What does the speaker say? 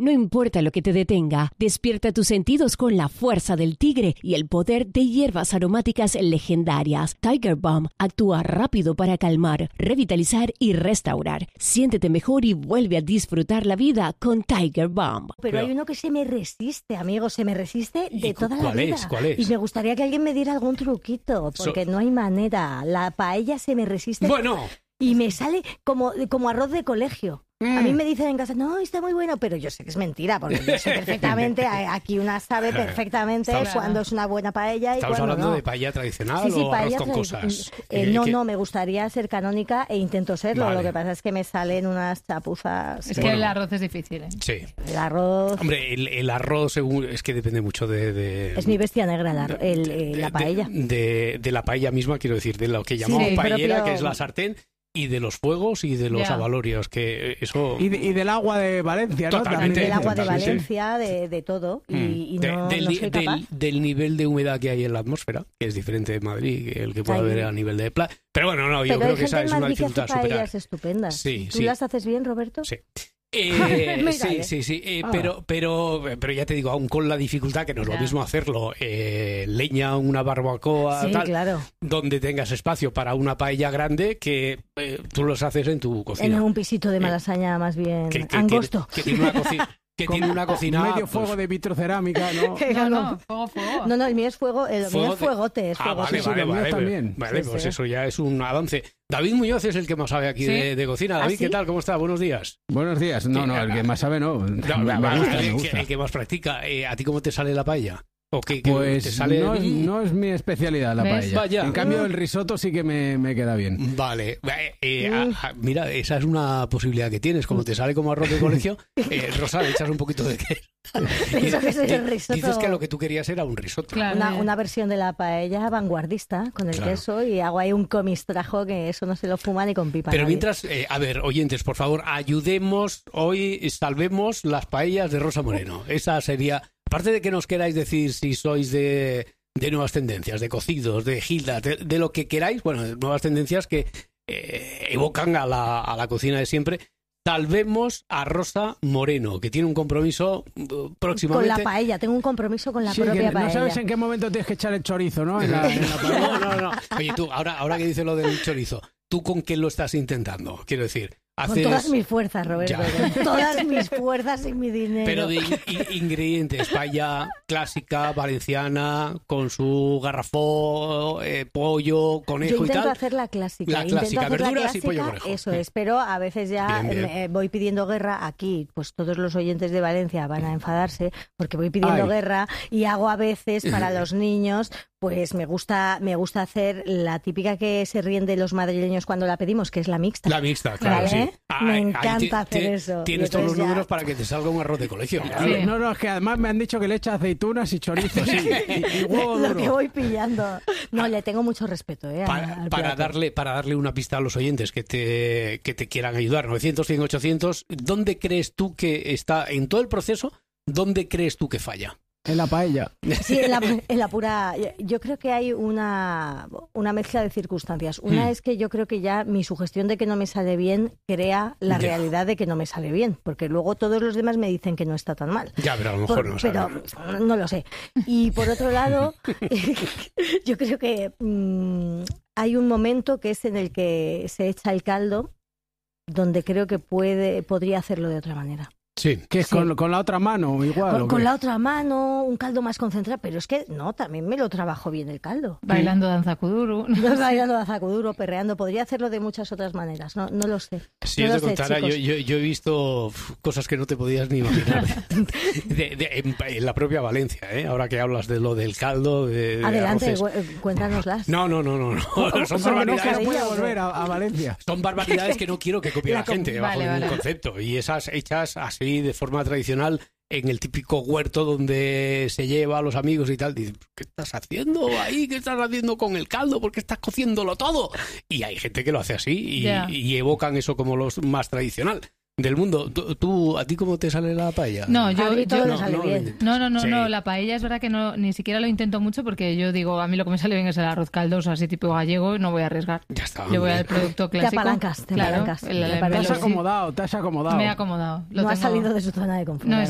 No importa lo que te detenga, despierta tus sentidos con la fuerza del tigre y el poder de hierbas aromáticas legendarias. Tiger Balm actúa rápido para calmar, revitalizar y restaurar. Siéntete mejor y vuelve a disfrutar la vida con Tiger Balm. Pero hay uno que se me resiste, amigo, se me resiste de toda la vida. ¿Cuál es? Y me gustaría que alguien me diera algún truquito, porque no hay manera. La paella se me resiste. Bueno. Y me sale como arroz de colegio. A mí me dicen en casa, no, está muy bueno, pero yo sé que es mentira, porque yo sé perfectamente, aquí una sabe perfectamente cuándo es una buena paella y cuándo no. ¿Estamos hablando de paella tradicional o arroz con cosas? No, me gustaría ser canónica e intento serlo. Vale. Lo que pasa es que me salen unas chapuzas. Es que el arroz es difícil, ¿eh? Sí. El arroz... Hombre, el arroz es que depende mucho de... Es mi bestia negra, la paella. De la paella misma, quiero decir, de lo que llamamos paellera, que es la sartén. Y de los fuegos y de los abalorios, que eso... Y del agua de Valencia, ¿no? Totalmente. Del agua de Valencia, de todo. Y no soy capaz. Del nivel de humedad que hay en la atmósfera, que es diferente de Madrid, que el que puede haber a nivel de playa. Pero bueno, no, yo creo que esa es una dificultad superar. Pero hay gente estupendas. Sí, ¿Tú las haces bien, Roberto? Sí. Sí. Pero ya te digo, aún con la dificultad, que no es lo mismo hacerlo leña, una barbacoa, tal, claro, donde tengas espacio para una paella grande, que tú los haces en tu cocina. En un pisito de Malasaña más bien angosto. Que tiene una cocina... tiene una cocina... Medio fuego de vitrocerámica, ¿no? No, fuego. No, el mío es fuego, el mío es fuegote. Vale, pues eso ya es un avance. David Muñoz es el que más sabe aquí de cocina. David, ¿qué tal? ¿Cómo está? Buenos días. Buenos días. No, el que más sabe no. Me gusta. El que más practica. ¿A ti cómo te sale la paella? Pues te sale... no es mi especialidad la paella. Vaya. En cambio el risotto sí que me queda bien. Vale. Mira, esa es una posibilidad que tienes. Como te sale como arroz de colegio, Rosa, le echas un poquito de queso. Dices que lo que tú querías era un risotto. Claro. Una versión de la paella vanguardista con el queso, y hago ahí un comistrajo que eso no se lo fuma ni con pipa. Pero mientras, a ver, oyentes, por favor, ayudemos hoy, salvemos las paellas de Rosa Moreno. Esa sería... Aparte de que nos queráis decir si sois de nuevas tendencias, de cocidos, de gildas, de lo que queráis, bueno, de nuevas tendencias que evocan a la cocina de siempre, salvemos a Rosa Moreno, que tiene un compromiso próximamente. Con la paella, tengo un compromiso con la propia paella. No sabes en qué momento tienes que echar el chorizo, ¿no? En la paella. No. Oye, tú, ahora que dices lo del chorizo, ¿tú con qué lo estás intentando? Quiero decir... Con todas mis fuerzas, Roberto. Con todas mis fuerzas y mi dinero. Pero de ingredientes, paella clásica, valenciana, con su garrafón, pollo, conejo y tal. Yo intento hacer la clásica. La clásica, verduras y pollo conejo. Eso es, pero a veces ya bien. Voy pidiendo guerra. Aquí, pues todos los oyentes de Valencia van a enfadarse porque voy pidiendo guerra, y hago a veces para los niños... Pues me gusta hacer la típica que se ríen de los madrileños cuando la pedimos, que es la mixta. La mixta, claro, ¿vale? Sí. Me encanta hacer eso. Tienes todos los números para que te salga un arroz de colegio. Claro. Sí. No, es que además me han dicho que le echa aceitunas y chorizo, y huevo duro. Lo que voy pillando. No, le tengo mucho respeto. Para darle una pista a los oyentes que te quieran ayudar, 900, 100, 800, ¿dónde crees tú que está, en todo el proceso, dónde crees tú que falla? En la paella. Sí, en la pura... Yo creo que hay una mezcla de circunstancias. Una es que yo creo que ya mi sugestión de que no me sale bien crea la realidad de que no me sale bien, porque luego todos los demás me dicen que no está tan mal. Ya, pero a lo mejor pero no lo sé. Y por otro lado, yo creo que hay un momento que es en el que se echa el caldo, donde creo que podría hacerlo de otra manera. Sí. Que es con la otra mano, igual. Con la otra mano, un caldo más concentrado, pero es que no, también me lo trabajo bien el caldo. Bailando danza kuduro. Bailando danza kuduro, perreando. Podría hacerlo de muchas otras maneras, no lo sé. Si yo te contara, yo he visto cosas que no te podías ni imaginar en la propia Valencia, ¿eh? Ahora que hablas de lo del caldo. Adelante, cuéntanoslas. No. Son barbaridades. No puede volver a Valencia. Son barbaridades que no quiero que copie la gente bajo ningún concepto. Y esas hechas así de forma tradicional en el típico huerto donde se lleva a los amigos y tal. Dicen, ¿qué estás haciendo ahí? ¿Qué estás haciendo con el caldo? ¿Por qué estás cociéndolo todo? Y hay gente que lo hace así y evocan eso como lo más tradicional del mundo. ¿A ti cómo te sale la paella? No, yo no, la paella es verdad que ni siquiera lo intento mucho, porque yo digo, a mí lo que me sale bien es el arroz caldoso, así tipo gallego, no voy a arriesgar. Ya está. Yo voy al producto clásico. Te apalancas. Te has acomodado. Me he acomodado. No has salido de su zona de confort.